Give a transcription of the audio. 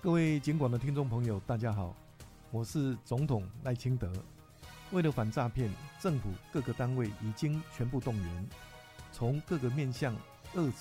各位警广的听众朋友，大家好，我是总统赖清德。为了反诈骗，政府各个单位已经全部动员，从各个面向遏制